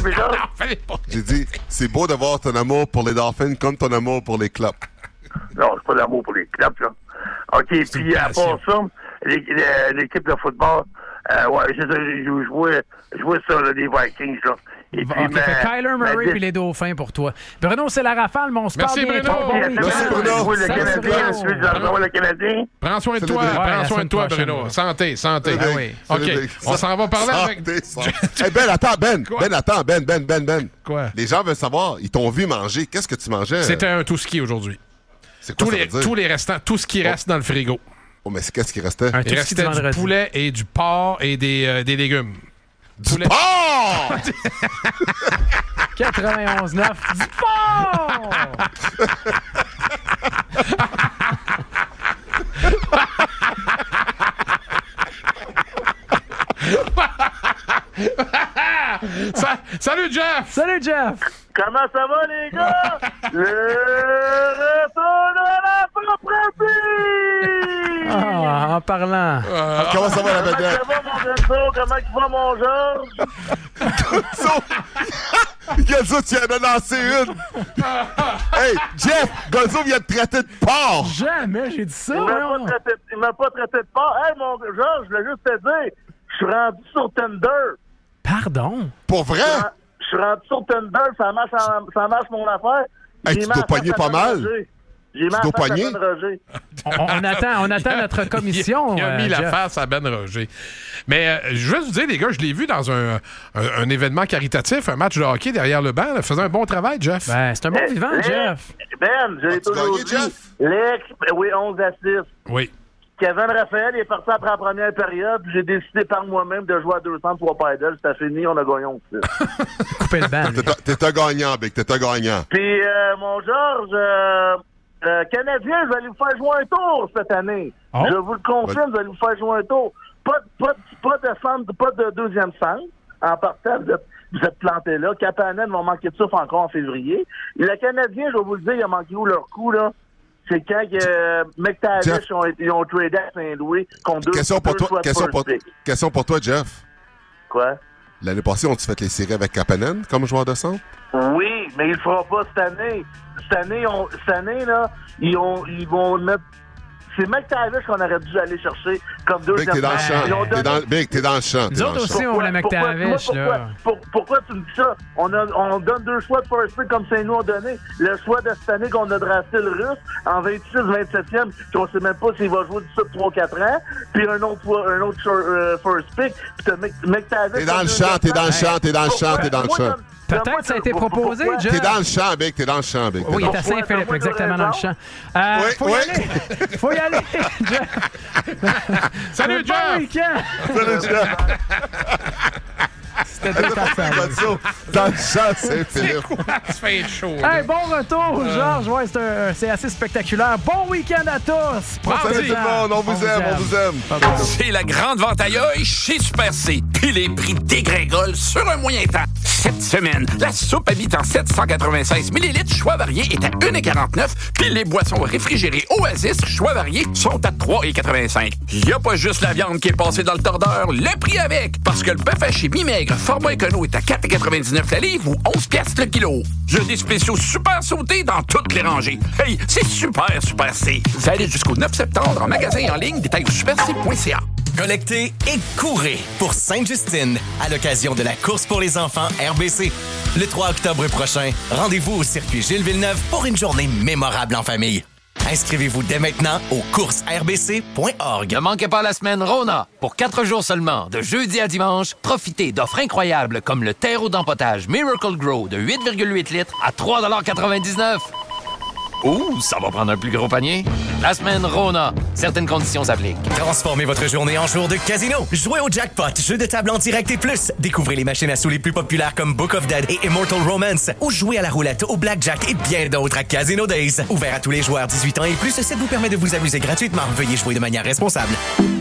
Bigard? Non, fallait pas. J'ai dit, c'est beau d'avoir ton amour pour les Dolphins comme ton amour pour les clubs. Non, c'est pas l'amour pour les clubs, là. OK, puis à part ça, l'équipe de football, ouais, c'est ça, je jouais ça, là, les Vikings, là. Et puis, OK, fait Kyler Murray puis les Dauphins pour toi. Bruno, c'est la rafale, mais on se parle Merci, bientôt. Bruno. Merci, Bruno. Le Canadien, le Canadien. Prends soin de toi, Ouais, prends la soin de toi, semaine Bruno. prochaine. Santé. Ah oui. OK, on s'en va parler avec... Hey, Ben, attends, Ben. Quoi? Ben, attends, Ben. Quoi? Les gens veulent savoir, ils t'ont vu manger. Qu'est-ce que tu mangeais? C'était un tout-ski aujourd'hui. C'est quoi ça veut dire? Tous les restants, tout ce qui reste dans le frigo. Oh, mais qu'est-ce qui restait? Un Il tout-ski restait de du vendredi. poulet et du porc et des légumes. Du poulet. porc! 91.9 du port! Salut, Jeff! Salut, Jeff! Comment ça va, les gars? Le retour de la propreté! Ah, en parlant. Comment ça va, la Comment vedette? ça va, mon Genzo? Comment il va, mon Georges? Gonzo, tu viens de lancer une! Hey, Jeff! Gonzo vient de traiter de porc! Jamais j'ai dit ça. Il m'a pas traité de porc. Hey, mon Georges, je voulais juste te dire, je suis rendu sur Tinder. Pardon? Pour vrai? Je suis rendu sur Tinder, ça marche mon affaire. Hey, J'ai tu mis dois la pogner face pas à Ben mal. Roger. J'ai mis la dois face à pogner? Ben Roger. On attend notre commission. Il a mis la Jeff. face à Ben Roger. Mais je veux vous dire, les gars, je l'ai vu dans un événement caritatif, un match de hockey derrière le banc. Il faisait un bon travail, Jeff. Ben, c'est un bon vivant, Jeff. Ben, je l'ai As-tu toujours gagné, dit. Jeff? Oui, 11 assists. Oui. Kevin Raphaël est parti après la première période. J'ai décidé par moi-même de jouer à 203 paddles. C'était fini, on a gagné 11 6. Couper le banc. T'es un gagnant, Big. T'es un gagnant. Puis, mon Georges, Canadien, je vais vous faire jouer un tour cette année. Oh. Je vous le confirme, je vais vous faire jouer un tour. Pas de deuxième centre. En partant, vous êtes plantés là. Kapanen va manquer de souffle encore en février. Et le Canadien, je vais vous le dire, il a manqué où leur coup, là? C'est quand McTavish ils ont tradé à Saint-Louis contre deux Question pour choix de first pick. question pour toi, Jeff. Quoi? L'année passée, ont-tu fait les séries avec Kapanen comme joueur de centre? Oui, mais il le fera pas cette année. Cette année, là, ils vont mettre... C'est McTavish qu'on aurait dû aller chercher comme deuxième. Big, t'es dans le champ. Big, t'es dans le champ. Nous autres aussi, on la McTavish, là. Pourquoi tu me dis ça? On donne deux choix de first pick comme Saint-Louis a donné. Le choix de cette année qu'on a drafté le Russe en 26-27e, qu'on sait même pas s'il va jouer d'ici 3-4 ans. Puis un autre first pick. Puis t'as McTavish. T'es dans le champ, t'es dans le champ, t'es dans le champ, t'es dans le champ. Peut-être que ça a été proposé, Jeff. T'es dans le champ, Big, t'es dans le champ, Big. Oui, il est à Saint-Philippe, exactement dans le champ. Faut y aller. Faut y aller, Jeff. Salut, Bon Jeff! week-end. Salut, Jeff. C'était deux passages. Dans le champ, Saint-Philippe. Ça fait chaud. Hey, bon retour, Georges. Ouais, c'est assez spectaculaire. Bon week-end à tous. Salut tout le monde, on vous aime, on vous aime. C'est la grande vente à l'œil chez Super C. Puis les prix dégringolent sur un moyen temps. Cette semaine, la soupe Habitant 796 ml choix varié est à 1,49 $. Puis les boissons réfrigérées Oasis choix varié sont à 3,85 $. Il n'y a pas juste la viande qui est passée dans le tordeur, le prix avec. Parce que le bœuf haché mi-maigre format écono est à 4,99 $ la livre ou 11 $ le kilo. Il y a des spéciaux super sautés dans toutes les rangées. Hey, c'est super C. Valide jusqu'au 9 septembre en magasin et en ligne. Détail au superc.ca. Collectez et courez pour Sainte-Justine à l'occasion de la course pour les enfants RBC. Le 3 octobre prochain, rendez-vous au circuit Gilles Villeneuve pour une journée mémorable en famille. Inscrivez-vous dès maintenant au coursrbc.org. Ne manquez pas la semaine Rona. Pour 4 jours seulement, de jeudi à dimanche, profitez d'offres incroyables comme le terreau d'empotage Miracle Grow de 8,8 litres à 3,99 $. Ouh, ça va prendre un plus gros panier. La semaine Rona. Certaines conditions s'appliquent. Transformez votre journée en jour de casino. Jouez au jackpot, jeu de table en direct et plus. Découvrez les machines à sous les plus populaires comme Book of Dead et Immortal Romance. Ou jouez à la roulette, au blackjack et bien d'autres à Casino Days. Ouvert à tous les joueurs 18 ans et plus, ça vous permet de vous amuser gratuitement. Veuillez jouer de manière responsable.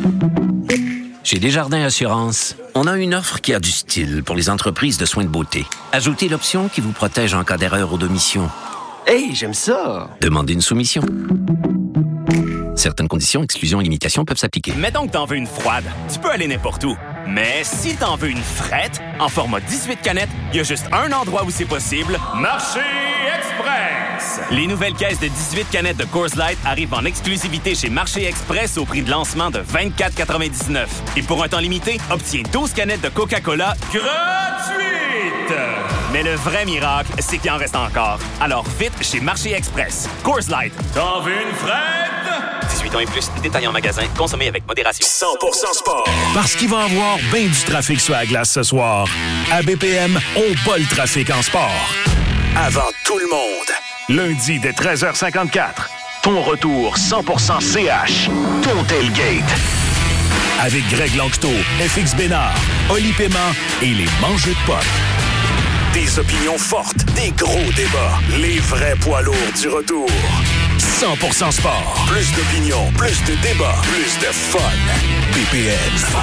Chez Desjardins Assurance, on a une offre qui a du style pour les entreprises de soins de beauté. Ajoutez l'option qui vous protège en cas d'erreur ou d'omission. Hey, j'aime ça! Demandez une soumission. Certaines conditions, exclusions et limitations peuvent s'appliquer. Mettons que t'en veux une froide. Tu peux aller n'importe où. Mais si t'en veux une frette, en format 18 canettes, il y a juste un endroit où c'est possible. Marché Express! Les nouvelles caisses de 18 canettes de Coors Light arrivent en exclusivité chez Marché Express au prix de lancement de 24,99. Et pour un temps limité, obtiens 12 canettes de Coca-Cola gratuites! Mais le vrai miracle, c'est qu'il en reste encore. Alors vite chez Marché Express. Coors Light. T'en veux une frette? 18 ans et plus, détail en magasin, consommez avec modération. 100% sport. Parce qu'il va y avoir bien du trafic sur la glace ce soir. À BPM, on bat le trafic en sport. Avant tout le monde. Lundi dès 13h54. Ton retour 100% CH. Ton tailgate. Avec Greg Langto, FX Bénard, Oli Paiement et les mangeux de potes. Des opinions fortes, des gros débats. Les vrais poids lourds du retour. 100% sport. Plus d'opinions, plus de débats, plus de fun. BPM.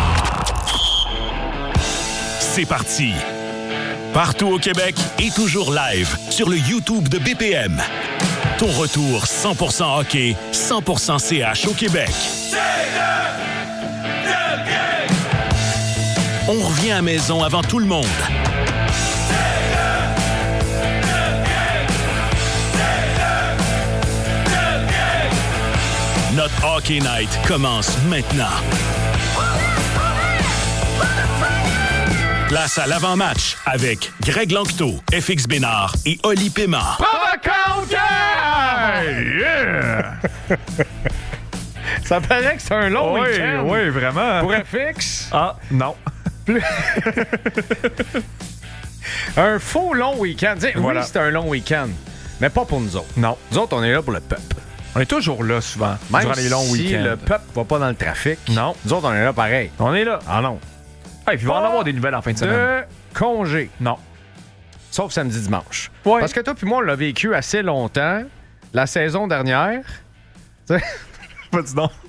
C'est parti. Partout au Québec et toujours live sur le YouTube de BPM. Ton retour 100% hockey, 100% CH au Québec. On revient à la maison avant tout le monde. Notre Hockey Night commence maintenant. Place à l'avant-match avec Greg Langto, FX Bénard et Oli Paiement. Yeah! Ça paraît que c'est un long week-end. Oui, vraiment. Pour FX? Ah, non. Un faux long week-end. Voilà. Oui, c'est un long week-end, mais pas pour nous autres. Non. Nous autres, on est là pour le peuple. On est toujours là, souvent, même durant les longs si week-ends. Le peuple va pas dans le trafic. Non. Nous autres, on est là pareil. On est là. Ah non. Hey, puis il va en avoir des nouvelles en fin de semaine. Congé. Non. Sauf samedi, dimanche. Ouais. Parce que toi puis moi, on l'a vécu assez longtemps. La saison dernière. Pas du non.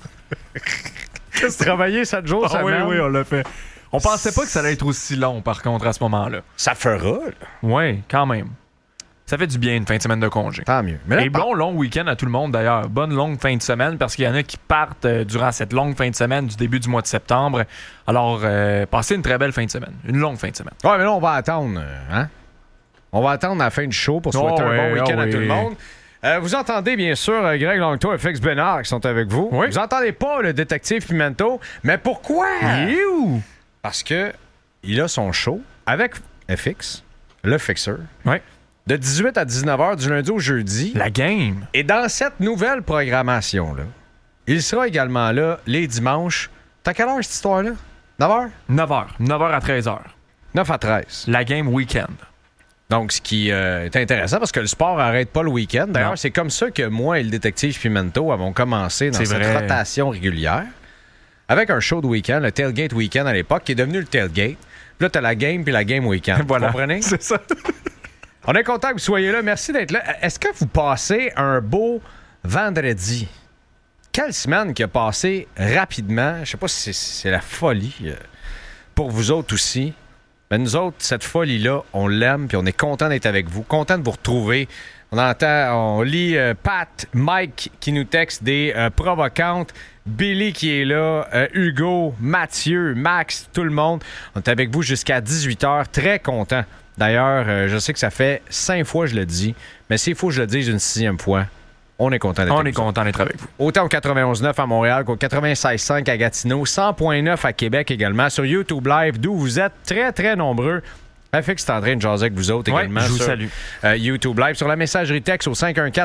Travailler 7 jours semaine. Oui, on l'a fait. On pensait pas que ça allait être aussi long, par contre, à ce moment-là. Ça fera, là. Oui, quand même. Ça fait du bien une fin de semaine de congé. Tant mieux. Mais là, et bon long week-end à tout le monde, d'ailleurs. Bonne longue fin de semaine, parce qu'il y en a qui partent durant cette longue fin de semaine du début du mois de septembre. Alors, passez une très belle fin de semaine. Une longue fin de semaine. Ouais, mais là, on va attendre, hein? On va attendre la fin du show pour souhaiter un bon week-end à tout le monde. Vous entendez bien sûr Greg Langto et FX Bénard qui sont avec vous. Oui. Vous entendez pas le détective Pimento. Mais pourquoi? Il est où? Parce que il a son show avec FX, le Fixer. Oui. De 18 à 19h du lundi au jeudi. La game. Et dans cette nouvelle programmation-là, il sera également là les dimanches. T'as quelle heure cette histoire-là? 9h? 9h. 9h à 13h. 9 à 13. La game week-end. Donc, ce qui est intéressant, parce que le sport n'arrête pas le week-end. D'ailleurs, c'est comme ça que moi et le détective Pimento avons commencé dans cette rotation régulière. Avec un show de week-end, le Tailgate Weekend à l'époque, qui est devenu le Tailgate. Puis là, t'as la game puis la game week-end. Voilà. Vous comprenez? C'est ça. On est content que vous soyez là. Merci d'être là. Est-ce que vous passez un beau vendredi? Quelle semaine qui a passé rapidement? Je sais pas si c'est la folie pour vous autres aussi. Mais nous autres, cette folie-là, on l'aime, puis on est content d'être avec vous, content de vous retrouver. On lit Pat, Mike qui nous texte des provocantes, Billy qui est là, Hugo, Mathieu, Max, tout le monde. On est avec vous jusqu'à 18h, très content. D'ailleurs, je sais que ça fait 5 fois que je le dis, mais s'il faut que je le dise une 6e fois, on est content d'être avec vous. On est content d'être avec vous. Autant au 91.9 à Montréal qu'au 96.5 à Gatineau, 100.9 à Québec également, sur YouTube Live, d'où vous êtes très, très nombreux. FX est en train de jaser avec vous autres également. Je vous sur salue. YouTube Live, sur la messagerie texte au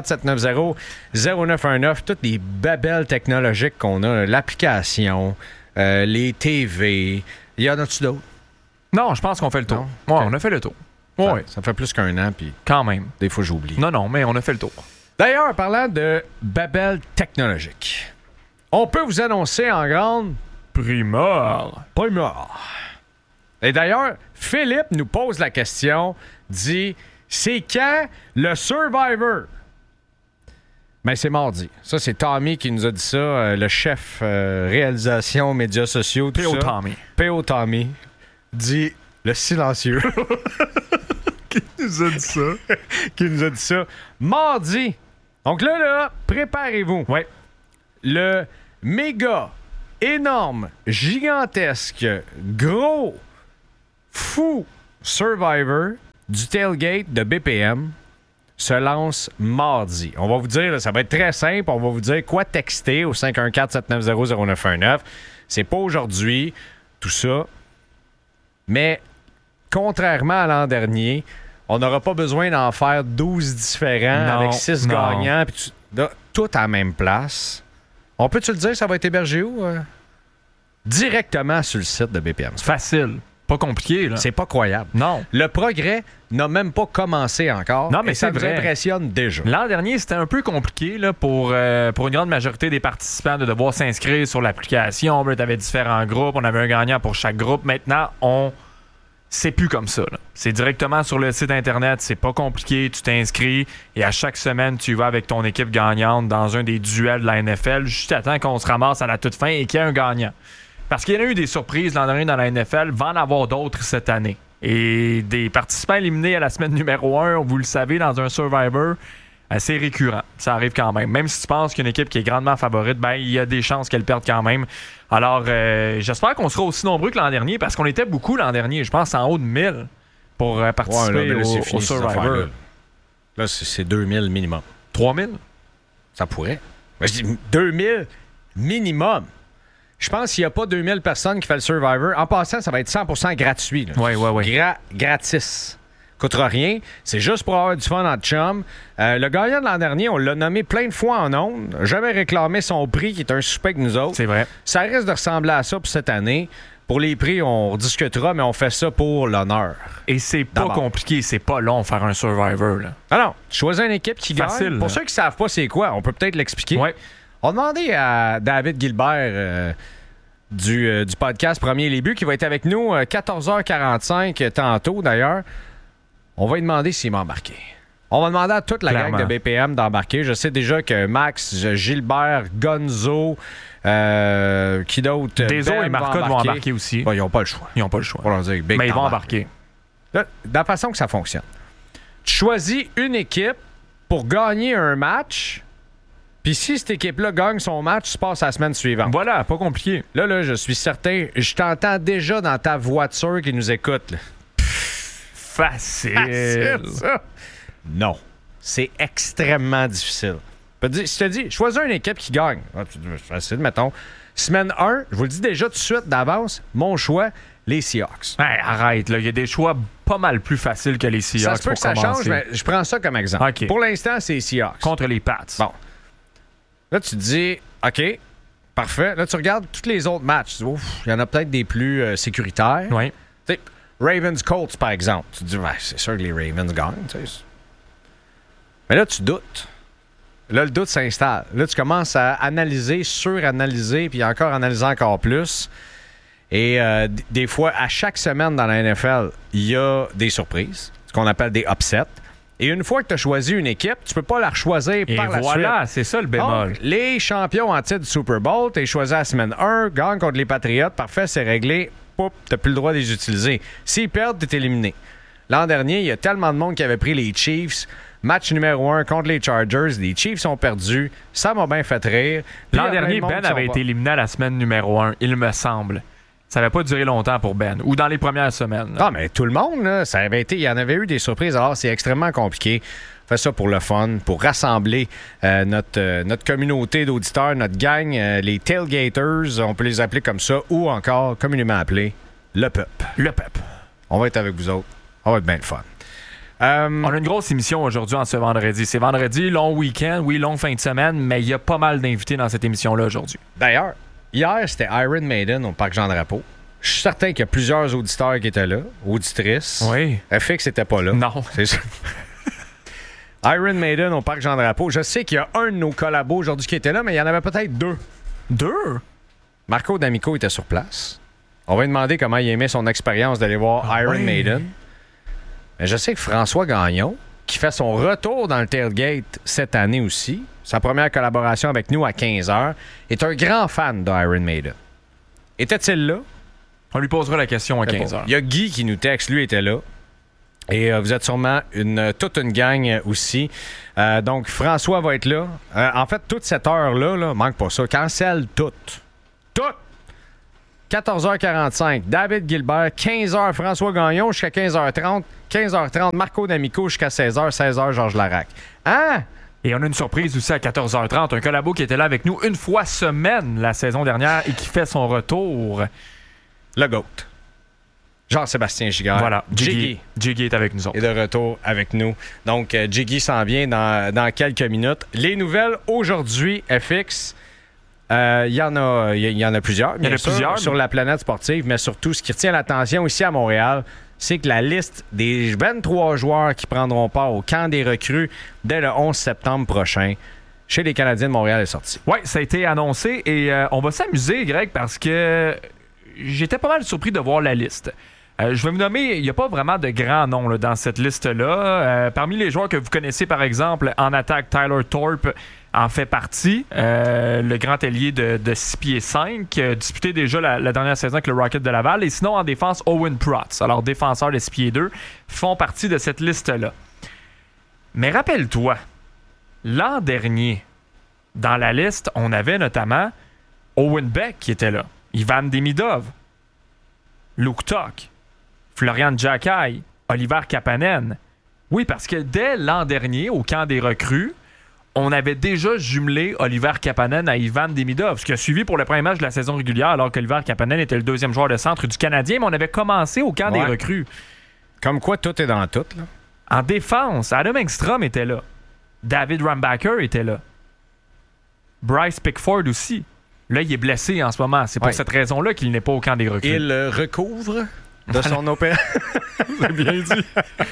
514-790-0919. Toutes les babelles technologiques qu'on a, l'application, les TV. Il y en a-tu d'autres? Non, je pense qu'on fait le tour. Ouais, on a fait le tour. Ouais. Ça fait plus qu'un an, puis quand même. Des fois, j'oublie. Non, mais on a fait le tour. D'ailleurs, parlant de babel technologique, on peut vous annoncer en grande primeur. Et d'ailleurs, Philippe nous pose la question, dit « C'est quand le Survivor? » Ben, c'est mardi. Ça, c'est Tommy qui nous a dit ça, le chef réalisation, médias sociaux, tout ça. P.O. Tommy dit le silencieux. Qui nous a dit ça? Mardi. Donc là, préparez-vous. Ouais. Le méga énorme, gigantesque, gros, fou Survivor du tailgate de BPM se lance mardi. On va vous dire, là, ça va être très simple, on va vous dire quoi texter au 514-790-0919. C'est pas aujourd'hui, tout ça. Mais contrairement à l'an dernier, on n'aura pas besoin d'en faire 12 différents avec 6 gagnants. Puis tout à la même place. On peut-tu le dire, ça va être hébergé où? Directement sur le site de BPM. C'est facile. Pas compliqué, là. C'est pas croyable. Non. Le progrès n'a même pas commencé encore. Non, mais ça c'est nous impressionne déjà. L'an dernier, c'était un peu compliqué là, pour une grande majorité des participants de devoir s'inscrire sur l'application. Tu avais différents groupes. On avait un gagnant pour chaque groupe. Maintenant, c'est plus comme ça. Là. C'est directement sur le site Internet. C'est pas compliqué. Tu t'inscris et à chaque semaine, tu vas avec ton équipe gagnante dans un des duels de la NFL juste à temps qu'on se ramasse à la toute fin et qu'il y ait un gagnant. Parce qu'il y en a eu des surprises l'an dernier dans la NFL, va en avoir d'autres cette année. Et des participants éliminés à la semaine numéro 1, vous le savez, dans un Survivor, assez récurrent. Ça arrive quand même. Même si tu penses qu'une équipe qui est grandement favorite, ben il y a des chances qu'elle perde quand même. Alors, j'espère qu'on sera aussi nombreux que l'an dernier, parce qu'on était beaucoup l'an dernier. Je pense en haut de 1000 pour participer au Survivor. Là, c'est 2000 minimum. 3000? Ça pourrait. Mais je dis 2000 minimum. Je pense qu'il n'y a pas 2000 personnes qui font le Survivor. En passant, ça va être 100% gratuit. Oui. Gratis. Coûtera rien. C'est juste pour avoir du fun en chum. Le gagnant de l'an dernier, on l'a nommé plein de fois en ondes. Jamais réclamé son prix, qui est un suspect que nous autres. C'est vrai. Ça risque de ressembler à ça pour cette année. Pour les prix, on discutera, mais on fait ça pour l'honneur. Et c'est pas compliqué, c'est pas long faire un Survivor. Là. Ah non, tu choisis une équipe qui Facile, gagne. Pour ceux qui savent pas c'est quoi, on peut peut-être l'expliquer. Ouais. On a demandé à David Gilbert du podcast Premier Les Buts, qui va être avec nous 14h45 tantôt d'ailleurs. On va lui demander s'il m'a embarqué. On va demander à toute la gang de BPM d'embarquer. Je sais déjà que Max, Gilbert, Gonzo, qui d'autre? Deso et Marcotte vont embarquer aussi. Bon, ils n'ont pas le choix. Ils n'ont pas le choix. On va leur dire, Big, mais ils vont embarquer. Là, de la façon que ça fonctionne. Tu choisis une équipe pour gagner un match. Puis si cette équipe-là gagne son match, tu passes à la semaine suivante. Voilà, pas compliqué. Là, je suis certain, je t'entends déjà dans ta voiture qui nous écoute. Là. Facile, ça? Non. C'est extrêmement difficile. Si je te dis, choisis une équipe qui gagne. Facile, mettons. Semaine 1, je vous le dis déjà tout de suite d'avance, mon choix, les Seahawks. Hey, arrête, là. Il y a des choix pas mal plus faciles que les Seahawks. Ça se peut que ça change, mais je prends ça comme exemple. Okay. Pour l'instant, c'est les Seahawks. Contre les Pats. Bon. Là, tu te dis, OK, parfait. Là, tu regardes tous les autres matchs. Tu dis, il y en a peut-être des plus sécuritaires. Oui. Tu sais, Ravens-Colts, par exemple. Tu te dis, c'est sûr que les Ravens gagnent. Mais là, tu doutes. Là, le doute s'installe. Là, tu commences à analyser, suranalyser, puis encore analyser encore plus. Et des fois, à chaque semaine dans la NFL, il y a des surprises, ce qu'on appelle des upsets. Et une fois que tu as choisi une équipe, tu peux pas la choisir par la suite. Voilà, c'est ça le bémol. Donc, les champions en titre du Super Bowl, tu as choisi à la semaine 1, gagne contre les Patriots, parfait, c'est réglé, poup, tu plus le droit de les utiliser. S'ils perdent, tu es éliminé. L'an dernier, il y a tellement de monde qui avait pris les Chiefs. Match numéro 1 contre les Chargers. Les Chiefs ont perdu. Ça m'a bien fait rire. L'an dernier, Ben avait été éliminé à la semaine numéro 1, il me semble. Ça n'avait pas duré longtemps pour Ben, ou dans les premières semaines. Non, mais tout le monde, là, ça avait été. Il y en avait eu des surprises, alors c'est extrêmement compliqué. On fait ça pour le fun, pour rassembler notre communauté d'auditeurs, notre gang, les tailgaters, on peut les appeler comme ça, ou encore communément appelés le PEP. Le PEP. On va être avec vous autres. On va être bien le fun. On a une grosse émission aujourd'hui en ce vendredi. C'est vendredi, long week-end, oui, longue fin de semaine, mais il y a pas mal d'invités dans cette émission-là aujourd'hui. D'ailleurs, hier, c'était Iron Maiden au Parc Jean-Drapeau. Je suis certain qu'il y a plusieurs auditeurs qui étaient là, auditrices. Oui. FX n'était pas là. Non. C'est ça. Iron Maiden au Parc Jean-Drapeau. Je sais qu'il y a un de nos collabos aujourd'hui qui était là, mais il y en avait peut-être deux. Deux? Marco D'Amico était sur place. On va lui demander comment il aimait son expérience d'aller voir Iron Maiden. Mais je sais que François Gagnon, qui fait son retour dans le tailgate cette année aussi, sa première collaboration avec nous à 15h, est un grand fan d'Iron Maiden. Était-il là? On lui posera la question à 15h. Il y a Guy qui nous texte, lui était là. Et vous êtes sûrement toute une gang aussi. Donc, François va être là. En fait, toute cette heure-là, manque pas ça. Cancelle toute. Toute! 14h45, David Gilbert. 15h, François Gagnon jusqu'à 15h30. 15h30, Marco D'Amico jusqu'à 16h. 16h, Georges Larac. Hein? Et on a une surprise aussi à 14h30. Un collabo qui était là avec nous une fois semaine la saison dernière et qui fait son retour. Le GOAT. Jean-Sébastien Giguère. Voilà, Jiggy est avec nous autres. Et de retour avec nous. Donc, Jiggy s'en vient dans quelques minutes. Les nouvelles aujourd'hui, FX, il y en a plusieurs, bien sûr, sur la planète sportive, mais surtout, ce qui retient l'attention ici à Montréal, c'est que la liste des 23 joueurs qui prendront part au camp des recrues dès le 11 septembre prochain chez les Canadiens de Montréal est sorti. Oui, ça a été annoncé et on va s'amuser, Greg, parce que j'étais pas mal surpris de voir la liste. Je vais vous nommer, il n'y a pas vraiment de grands noms là, dans cette liste-là. Parmi les joueurs que vous connaissez, par exemple, en attaque, Tyler Thorpe en fait partie. Le grand ailier de 6 pieds 5, disputé déjà la dernière saison avec le Rocket de Laval. Et sinon, en défense, Owen Protz, alors défenseur de 6 pieds 2, font partie de cette liste-là. Mais rappelle-toi, l'an dernier, dans la liste, on avait notamment Owen Beck qui était là, Ivan Demidov, Luke Tuck, Florian Xhekaj, Oliver Kapanen. Oui, parce que dès l'an dernier, au camp des recrues, on avait déjà jumelé Oliver Kapanen à Ivan Demidov, ce qui a suivi pour le premier match de la saison régulière, alors qu'Oliver Kapanen était le deuxième joueur de centre du Canadien, mais on avait commencé au camp des recrues. Comme quoi, tout est dans tout, là. En défense, Adam Engstrom était là. David Rambacker était là. Bryce Pickford aussi. Là, il est blessé en ce moment. C'est pour cette raison-là qu'il n'est pas au camp des recrues. Il recouvre de son opération. C'est bien dit.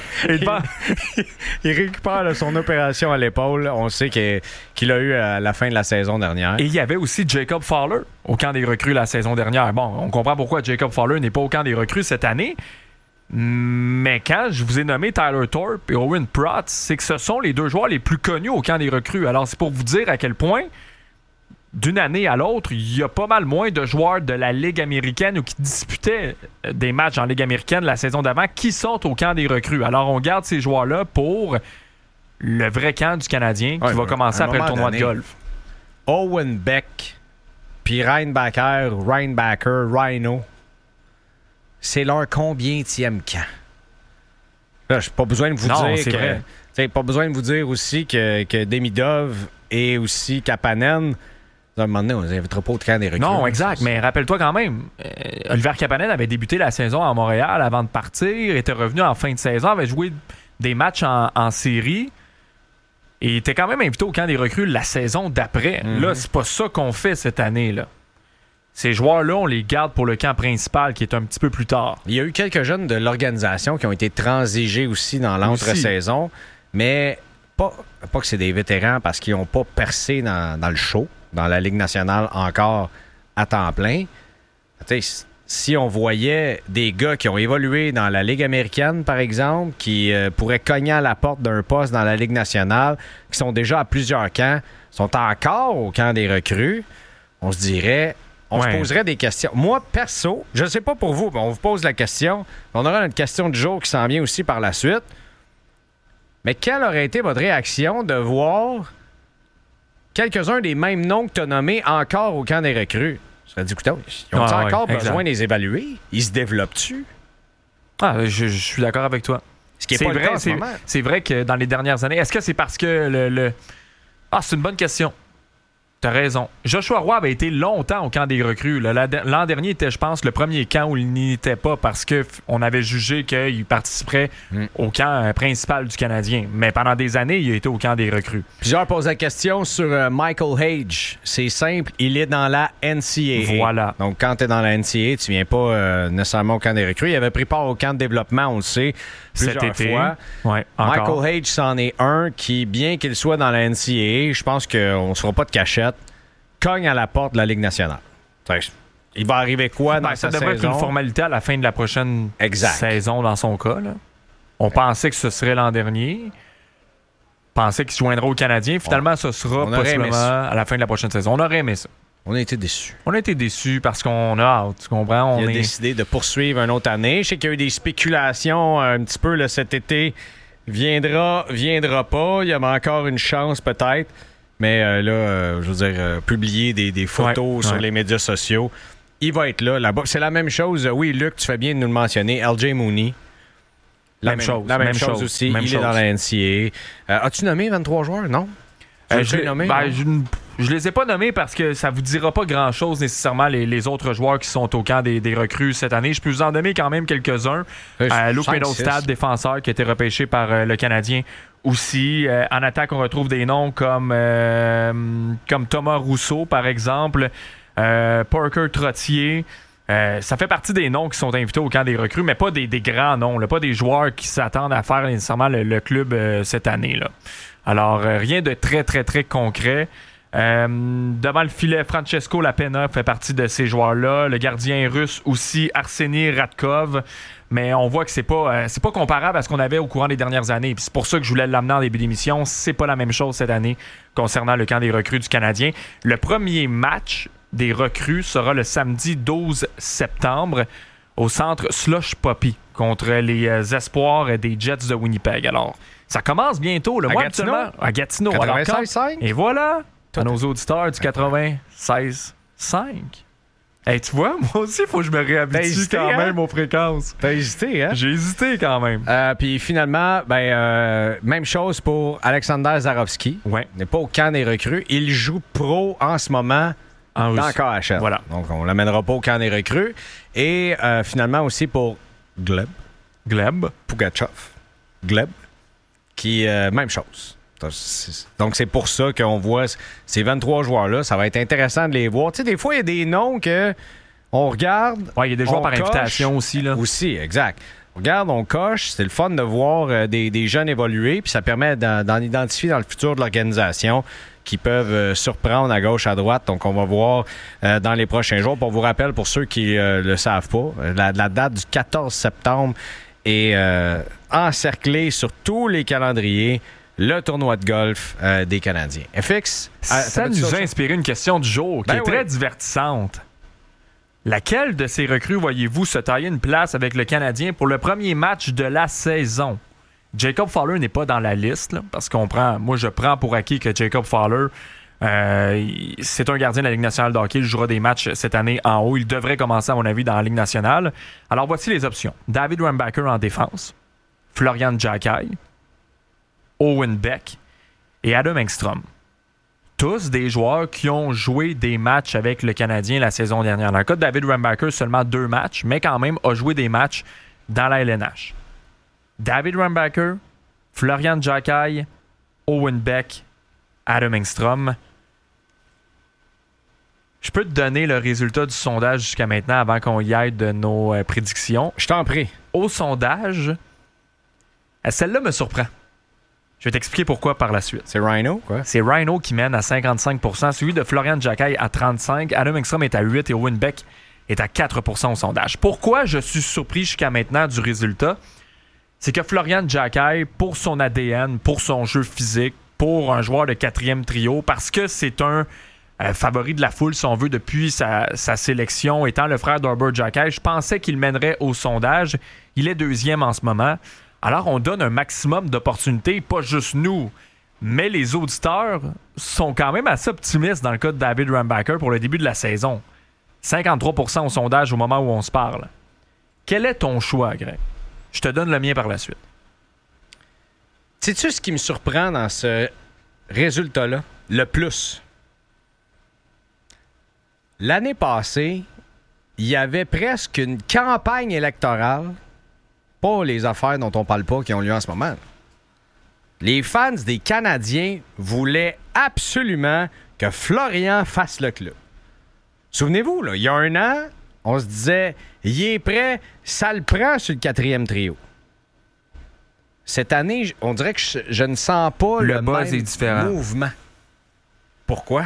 Il récupère de son opération à l'épaule. On sait qu'il a eu à la fin de la saison dernière. Et il y avait aussi Jacob Fowler au camp des recrues la saison dernière. Bon, on comprend pourquoi Jacob Fowler n'est pas au camp des recrues cette année. Mais quand je vous ai nommé Tyler Thorpe et Owen Protz, c'est que ce sont les deux joueurs les plus connus au camp des recrues. Alors, c'est pour vous dire à quel point, d'une année à l'autre, il y a pas mal moins de joueurs de la Ligue américaine ou qui disputaient des matchs en Ligue américaine la saison d'avant qui sont au camp des recrues. Alors, on garde ces joueurs-là pour le vrai camp du Canadien qui va commencer après le tournoi de golf. Owen Beck, puis Reinbacker, Rhino, c'est leur combienième camp? Là, j'ai pas besoin de vous dire que... pas besoin de vous dire aussi que Demidov et aussi Kapanen... À un moment donné, on les invitera pas au camp des recrues. Non, exact. Mais rappelle-toi quand même, Oliver Kapanen avait débuté la saison à Montréal avant de partir, était revenu en fin de saison, avait joué des matchs en série et était quand même invité au camp des recrues la saison d'après. Là, c'est pas ça qu'on fait cette année, là. Ces joueurs-là, on les garde pour le camp principal qui est un petit peu plus tard. Il y a eu quelques jeunes de l'organisation qui ont été transigés aussi dans l'entre-saison, mais pas que c'est des vétérans parce qu'ils n'ont pas percé dans le show, dans la Ligue nationale encore à temps plein. Si on voyait des gars qui ont évolué dans la Ligue américaine, par exemple, qui pourraient cogner à la porte d'un poste dans la Ligue nationale, qui sont déjà à plusieurs camps, sont encore au camp des recrues, on se dirait... On se poserait des questions. Moi, perso, je ne sais pas pour vous, mais on vous pose la question. On aura une question du jour qui s'en vient aussi par la suite. Mais quelle aurait été votre réaction de voir quelques-uns des mêmes noms que tu as nommés encore au camp des recrues? Je serais dit, écoutez, ils ont encore besoin de les évaluer? Ils se développent-tu? Je suis d'accord avec toi. Ce qui est pas vrai, en ce moment. C'est vrai que dans les dernières années, est-ce que c'est parce que c'est une bonne question. T'as raison. Joshua Roy avait été longtemps au camp des recrues. L'an dernier était, je pense, le premier camp où il n'y était pas parce qu'on avait jugé qu'il participerait au camp principal du Canadien. Mais pendant des années, il a été au camp des recrues. Plusieurs posent la question sur Michael Hage. C'est simple, il est dans la NCAA. Voilà. Donc, quand tu es dans la NCAA, tu viens pas nécessairement au camp des recrues. Il avait pris part au camp de développement, on le sait, plusieurs fois. Ouais, encore. Michael Hage, c'en est un qui, bien qu'il soit dans la NCAA, je pense qu'on ne se fera pas de cachette, cogne à la porte de la Ligue nationale. Il va arriver quoi dans sa saison? Ça devrait être une formalité à la fin de la prochaine saison dans son cas. Là. On pensait que ce serait l'an dernier. Pensait qu'il se joindrait au Canadien. Finalement, ce sera possiblement à la fin de la prochaine saison. On aurait aimé ça. On a été déçus. On a été déçus parce qu'on a hâte. Tu comprends? Il a décidé de poursuivre une autre année. Je sais qu'il y a eu des spéculations un petit peu là, cet été. Viendra pas. Il y avait encore une chance peut-être. Mais je veux dire, publier des photos sur les médias sociaux, il va être là-bas. C'est la même chose. Oui, Luc, tu fais bien de nous le mentionner. LJ Mooney. La même chose aussi. Il est dans la NCAA. As-tu nommé 23 joueurs? Non? Je les ai pas nommés parce que ça vous dira pas grand-chose nécessairement les autres joueurs qui sont au camp des recrues cette année. Je peux vous en nommer quand même quelques-uns. Luke Middlestad, défenseur qui a été repêché par le Canadien aussi. En attaque, on retrouve des noms comme Thomas Rousseau, par exemple. Parker Trottier. Ça fait partie des noms qui sont invités au camp des recrues, mais pas des grands noms, là, pas des joueurs qui s'attendent à faire nécessairement le club cette année, là. Alors, rien de très, très, très concret. Devant le filet, Francesco Lapena fait partie de ces joueurs-là. Le gardien russe aussi, Arseny Radkov. Mais on voit que c'est pas comparable à ce qu'on avait au courant des dernières années. Puis c'est pour ça que je voulais l'amener en début d'émission. C'est pas la même chose cette année concernant le camp des recrues du Canadien. Le premier match des recrues sera le samedi 12 septembre au centre Slush Poppy contre les espoirs des Jets de Winnipeg. Alors, ça commence bientôt. Le mois à Gatineau. 96.5. Et voilà, à nos auditeurs du 96.5. Hey, tu vois, moi aussi, il faut que je me réhabitue quand même aux fréquences. T'as hésité, hein? J'ai hésité quand même. Puis finalement, même chose pour Alexander Zarovski. Ouais. Il n'est pas au camp des recrues. Il joue pro en ce moment dans KHL. Voilà. Donc, on ne l'amènera pas au camp des recrues. Et finalement aussi pour Gleb Pugachev. Gleb, qui, même chose. Donc, c'est pour ça qu'on voit ces 23 joueurs-là. Ça va être intéressant de les voir. Tu sais, des fois, il y a des noms qu'on regarde. Oui, il y a des joueurs par invitation aussi, là. Aussi, exact. On regarde, on coche. C'est le fun de voir des jeunes évoluer. Puis ça permet d'en identifier dans le futur de l'organisation qui peuvent surprendre à gauche, à droite. Donc, on va voir dans les prochains jours. Puis on vous rappelle, pour ceux qui ne le savent pas, la date du 14 septembre est encerclée sur tous les calendriers. Le tournoi de golf des Canadiens. FX, ça nous a inspiré une question du jour qui est très divertissante. Laquelle de ces recrues voyez-vous se tailler une place avec le Canadien pour le premier match de la saison? Jacob Fowler n'est pas dans la liste, là, parce moi je prends pour acquis que Jacob Fowler, c'est un gardien de la Ligue nationale de hockey. Il jouera des matchs cette année en haut. Il devrait commencer, à mon avis, dans la Ligue nationale. Alors voici les options. David Rambacker en défense. Florian Jacquet. Owen Beck et Adam Engstrom. Tous des joueurs qui ont joué des matchs avec le Canadien la saison dernière. Dans le cas de David Rambacker, seulement 2 matchs, mais quand même a joué des matchs dans la LNH. David Rambacker, Florian Jacquet, Owen Beck, Adam Engstrom. Je peux te donner le résultat du sondage jusqu'à maintenant avant qu'on y aille de nos prédictions. Je t'en prie. Au sondage, celle-là me surprend. Je vais t'expliquer pourquoi par la suite. C'est Rhino, quoi? C'est Rhino qui mène à 55%, suivi de Florian Jacquet à 35%, Adam Engstrom est à 8% et Owen Beck est à 4% au sondage. Pourquoi je suis surpris jusqu'à maintenant du résultat? C'est que Florian Jacquet, pour son ADN, pour son jeu physique, pour un joueur de 4e trio, parce que c'est un favori de la foule, si on veut, depuis sa sélection, étant le frère d'Arbor Jacquet, je pensais qu'il mènerait au sondage. Il est 2e en ce moment. Alors, on donne un maximum d'opportunités, pas juste nous, mais les auditeurs sont quand même assez optimistes dans le cas de David Rambacker pour le début de la saison. 53% au sondage au moment où on se parle. Quel est ton choix, Greg? Je te donne le mien par la suite. Sais-tu ce qui me surprend dans ce résultat-là? Le plus. L'année passée, il y avait presque une campagne électorale, pas les affaires dont on parle pas qui ont lieu en ce moment. Les fans des Canadiens voulaient absolument que Florian fasse le club. Souvenez-vous, là, il y a 1 an, on se disait, il est prêt, ça le prend sur le 4e trio. Cette année, on dirait que je ne sens pas le buzz même est différent. Mouvement. Pourquoi?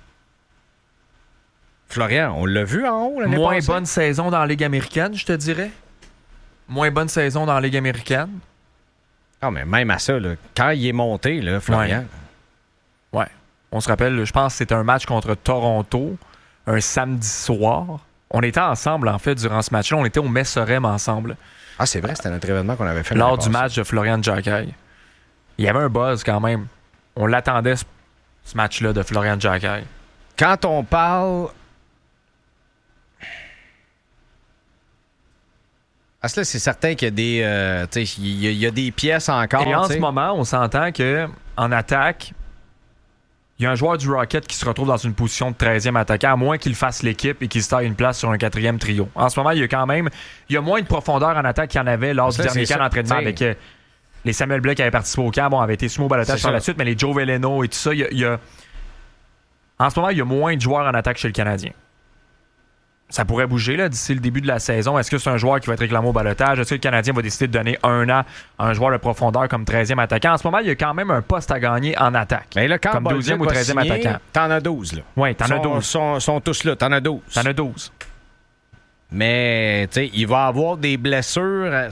Florian, on l'a vu en haut l'année passée. Moins bonne saison dans la Ligue américaine, je te dirais. Moins bonne saison dans la Ligue américaine. Ah, mais même à ça, là, quand il est monté, là, Florian. Ouais. On se rappelle, je pense que c'était un match contre Toronto, un samedi soir. On était ensemble, en fait, durant ce match-là. On était au Messerem ensemble. Ah, c'est vrai, c'était notre événement qu'on avait fait. Lors du match de Florian Jacquet. Il y avait un buzz quand même. On l'attendait, ce match-là de Florian Jacquet. Quand on parle Parce que là, c'est certain qu'il y a des, il y a des pièces encore. Et en ce moment, on s'entend qu'en attaque, il y a un joueur du Rocket qui se retrouve dans une position de 13e attaquant, à moins qu'il fasse l'équipe et qu'il se taille une place sur un 4e trio. En ce moment, il y a moins de profondeur en attaque qu'il y en avait lors du dernier camp d'entraînement avec les Samuel Blais qui avaient participé au camp, avaient été soumis au balotage par la suite, mais les Joe Veleno et tout ça, en ce moment, il y a moins de joueurs en attaque chez le Canadien. Ça pourrait bouger là, d'ici le début de la saison. Est-ce que c'est un joueur qui va être réclamé au balotage? Est-ce que le Canadien va décider de donner 1 an à un joueur de profondeur comme 13e attaquant? En ce moment, il y a quand même un poste à gagner en attaque. Mais là, quand comme 12e ou 13e attaquant. T'en as 12. Là. Oui, t'en as 12. Sont tous là. T'en as 12. T'en as 12. Mais, tu sais, il va avoir des blessures.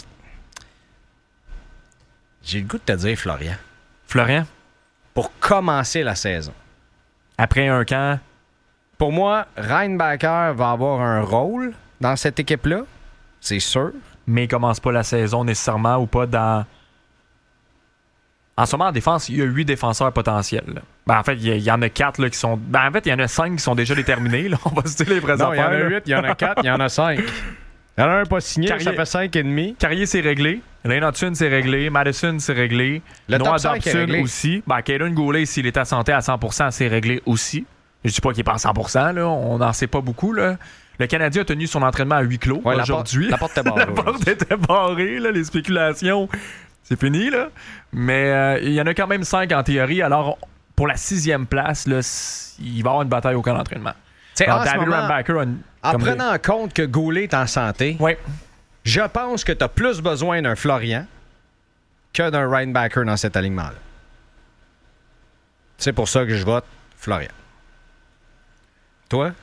J'ai le goût de te dire, Florian. Florian? Pour commencer la saison. Après un camp... Pour moi, Reinbacher va avoir un rôle dans cette équipe-là, c'est sûr. Mais il ne commence pas la saison nécessairement ou pas dans... En ce moment, en défense, il y a 8 défenseurs potentiels. En fait, il y en a 4 là, qui sont... en fait, il y en a 5 qui sont déjà déterminés. Là. On va se dire les vraies affaires. Il y en a 8, il y en a 4, il y en a 5. Il y en a un pas signé, ça fait 5,5. Carrier, c'est réglé. Lane Hudson, c'est réglé. Madison, c'est réglé. Noah Dobson aussi. Kaden Goulet, s'il est à santé à 100%, c'est réglé aussi. Je ne dis pas qu'il est pas à 100%, là. On n'en sait pas beaucoup. Là. Le Canadien a tenu son entraînement à huis clos aujourd'hui. La porte était barrée. La porte était barrée. Là. Les spéculations, c'est fini. Là. Mais il y en a quand même 5 en théorie. Alors, pour la 6e place, là, il va y avoir une bataille au camp d'entraînement. David Reinbacher en prenant en compte que Goulet est en santé, je pense que tu as plus besoin d'un Florian que d'un Reinbacher dans cet alignement-là. C'est pour ça que je vote Florian. Toi?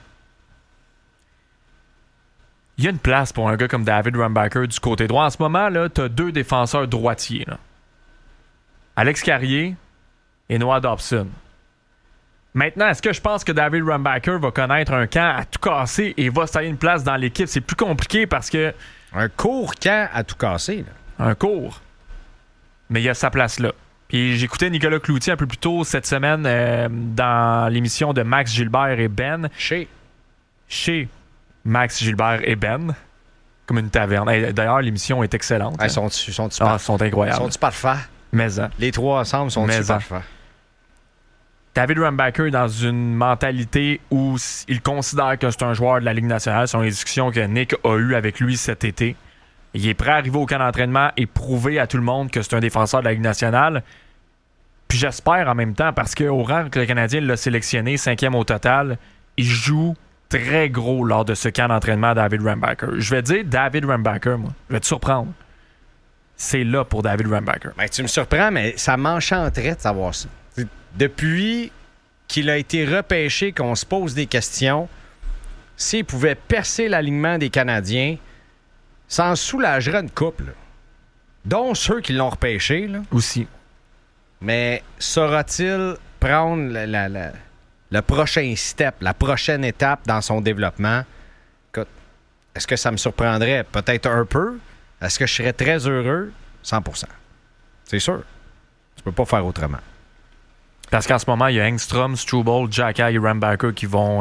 Il y a une place pour un gars comme David Reinbacher du côté droit. En ce moment, tu as 2 défenseurs droitiers. Là. Alex Carrier et Noah Dobson. Maintenant, est-ce que je pense que David Reinbacher va connaître un camp à tout casser et va se tailler une place dans l'équipe? C'est plus compliqué parce que... Un court camp à tout casser. Là. Un court. Mais il y a sa place là. Puis j'écoutais Nicolas Cloutier un peu plus tôt cette semaine dans l'émission de Max Gilbert et Ben. Chez Max Gilbert et Ben. Comme une taverne. D'ailleurs, l'émission est excellente. Ils sont incroyables. Sont-ils parfaits? Mais hein. Les 3 ensemble sont-ils parfaits? David Reinbacher dans une mentalité où il considère que c'est un joueur de la Ligue nationale. Ce sont les discussions que Nick a eues avec lui cet été. Il est prêt à arriver au camp d'entraînement et prouver à tout le monde que c'est un défenseur de la Ligue nationale. Puis j'espère en même temps, parce qu'au rang que le Canadien l'a sélectionné, 5e au total, il joue très gros lors de ce camp d'entraînement à David Reinbacher. Je vais dire David Reinbacher, moi. Je vais te surprendre. C'est là pour David Reinbacher. Ben, tu me surprends, mais ça m'enchanterait de savoir ça. Depuis qu'il a été repêché, qu'on se pose des questions, s'il pouvait percer l'alignement des Canadiens, ça en soulagerait une couple. Dont ceux qui l'ont repêché. Là. Aussi. Mais saura-t-il prendre le prochain step, la prochaine étape dans son développement? Écoute, est-ce que ça me surprendrait? Peut-être un peu. Est-ce que je serais très heureux? 100%. C'est sûr. Tu peux pas faire autrement. Parce qu'en ce moment, il y a Engstrom, Struble, Xhekaj et Reinbacher qui vont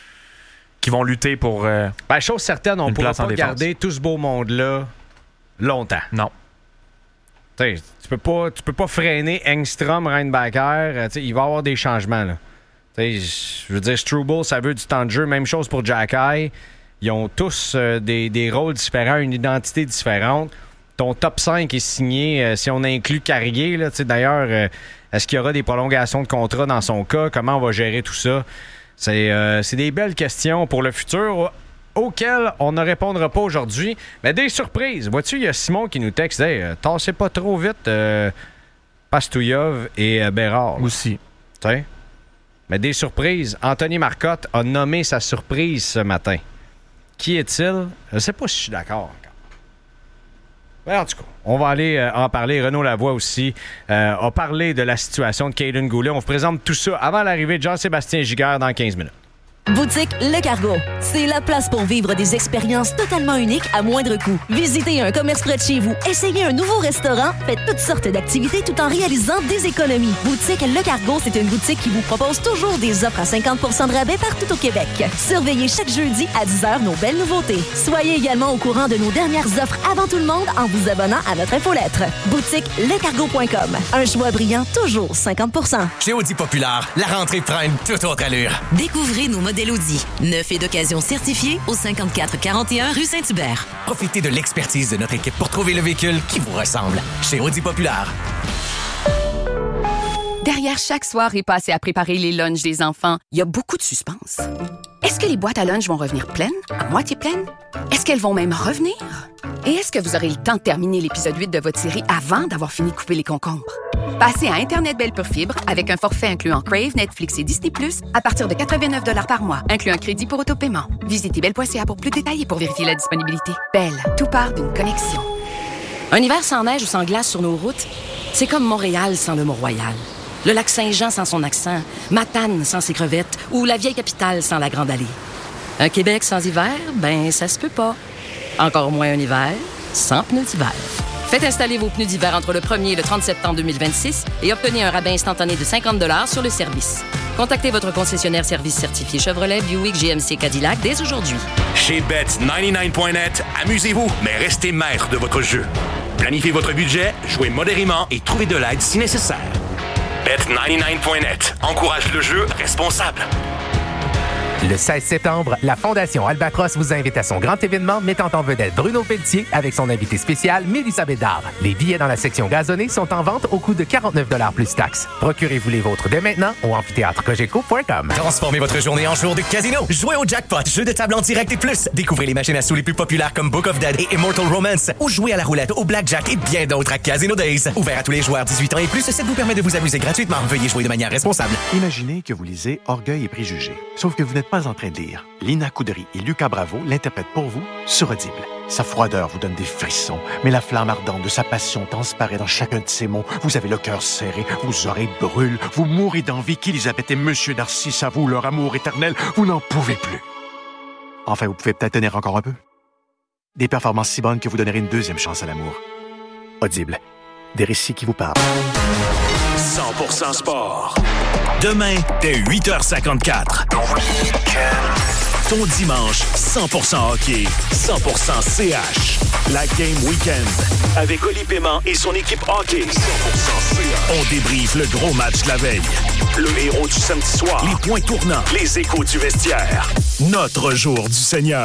lutter pour chose certaine, on ne pourra pas garder tout ce beau monde-là longtemps. Non. Tu peux pas freiner Engstrom, Reinbacher. Il va y avoir des changements. Là. Je veux dire, Struble, ça veut du temps de jeu. Même chose pour Xhekaj. Ils ont tous des rôles différents, une identité différente. Ton top 5 est signé, si on inclut Carrier. Là, d'ailleurs, est-ce qu'il y aura des prolongations de contrat dans son cas? Comment on va gérer tout ça? C'est des belles questions pour le futur auxquelles on ne répondra pas aujourd'hui. Mais des surprises. Vois-tu, il y a Simon qui nous texte. Hey, tassez pas trop vite Pastouillov et Bérard. Aussi. T'sais? Mais des surprises. Anthony Marcotte a nommé sa surprise ce matin. Qui est-il? Je ne sais pas si je suis d'accord encore. Mais en tout cas, on va aller en parler. Renaud Lavoie aussi a parlé de la situation de Kaden Goulet. On vous présente tout ça avant l'arrivée de Jean-Sébastien Giguère dans 15 minutes. Boutique Le Cargo. C'est la place pour vivre des expériences totalement uniques à moindre coût. Visitez un commerce près de chez vous, essayez un nouveau restaurant, faites toutes sortes d'activités tout en réalisant des économies. Boutique Le Cargo, c'est une boutique qui vous propose toujours des offres à 50% de rabais partout au Québec. Surveillez chaque jeudi à 10h nos belles nouveautés. Soyez également au courant de nos dernières offres avant tout le monde en vous abonnant à notre infolettre. Boutique lecargo.com. Un choix brillant, toujours 50%. Chez Audi Populaire, la rentrée prend une toute autre allure. Découvrez nos modèles Audi, neufs et d'occasion certifiés au 5441 rue Saint-Hubert. Profitez de l'expertise de notre équipe pour trouver le véhicule qui vous ressemble. Chez Audi Populaire. Derrière chaque soirée passée à préparer les lunchs des enfants, il y a beaucoup de suspense. Est-ce que les boîtes à lunch vont revenir pleines, à moitié pleines? Est-ce qu'elles vont même revenir? Et est-ce que vous aurez le temps de terminer l'épisode 8 de votre série avant d'avoir fini de couper les concombres? Passez à Internet Belle Pure Fibre avec un forfait incluant Crave, Netflix et Disney+, à partir de 89 $ par mois, incluant un crédit pour autopaiement. Visitez belle.ca pour plus de détails et pour vérifier la disponibilité. Belle, tout part d'une connexion. Un hiver sans neige ou sans glace sur nos routes, c'est comme Montréal sans le Mont-Royal. Le lac Saint-Jean sans son accent, Matane sans ses crevettes ou la vieille capitale sans la Grande Allée. Un Québec sans hiver, ben ça se peut pas. Encore moins un hiver sans pneus d'hiver. Faites installer vos pneus d'hiver entre le 1er et le 30 septembre 2026 et obtenez un rabais instantané de 50 $ sur le service. Contactez votre concessionnaire service certifié Chevrolet, Buick, GMC, Cadillac dès aujourd'hui. Chez Bet99.net, amusez-vous, mais restez maître de votre jeu. Planifiez votre budget, jouez modérément et trouvez de l'aide si nécessaire. Bet99.net encourage le jeu responsable. Le 16 septembre, la Fondation Albatros vous invite à son grand événement mettant en vedette Bruno Pelletier avec son invité spécial Mélissa Bédard. Les billets dans la section gazonnée sont en vente au coût de 49 $ plus taxes. Procurez-vous les vôtres dès maintenant au amphithéâtrecogeco.com. Transformez votre journée en jour de casino. Jouez au jackpot, jeu de table en direct et plus. Découvrez les machines à sous les plus populaires comme Book of Dead et Immortal Romance. Ou jouez à la roulette, au blackjack et bien d'autres à Casino Days. Ouvert à tous les joueurs 18 ans et plus, ça vous permet de vous amuser gratuitement. Veuillez jouer de manière responsable. Imaginez que vous lisez Orgueil et préjugés. Sauf que vous n'êtes pas en train de lire. Lina Coudry et Lucas Bravo l'interprètent pour vous sur Audible. Sa froideur vous donne des frissons, mais la flamme ardente de sa passion transparaît dans chacun de ses mots. Vous avez le cœur serré, vos oreilles brûlent, vous mourrez d'envie qu'Élisabeth et Monsieur Narcisse avouent leur amour éternel. Vous n'en pouvez plus. Enfin, vous pouvez peut-être tenir encore un peu. Des performances si bonnes que vous donnerez une deuxième chance à l'amour. Audible. Des récits qui vous parlent. 100% sport. Demain, dès 8h54. Ton dimanche, 100% hockey, 100% CH. La Game Weekend. Avec Oli Paiement et son équipe hockey. 100% CH. On débriefe le gros match de la veille. Le héros du samedi soir. Les points tournants. Les échos du vestiaire. Notre jour du Seigneur.